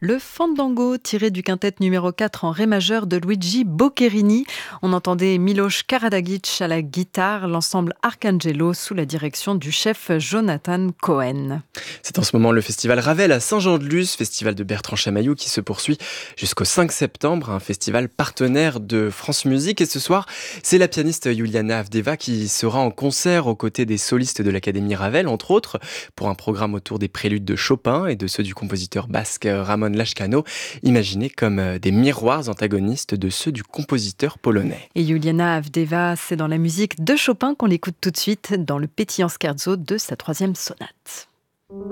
Le Fandango, tiré du quintet numéro 4 en ré majeur de Luigi Boccherini. On entendait Miloš Karadagic à la guitare, l'ensemble Arcangelo sous la direction du chef Jonathan Cohen. C'est en ce moment le festival Ravel à Saint-Jean-de-Luz, festival de Bertrand Chamaillou qui se poursuit jusqu'au 5 septembre, un festival partenaire de France Musique. Et ce soir, c'est la pianiste Juliana Avdeva qui sera en concert aux côtés des solistes de l'Académie Ravel, entre autres, pour un programme autour des préludes de Chopin et de ceux du compositeur basque Ramon Lashkano, imaginés comme des miroirs antagonistes de ceux du compositeur polonais. Et Juliana Avdeva, c'est dans la musique de Chopin qu'on l'écoute tout de suite dans le pétillant scherzo de sa 3e sonate.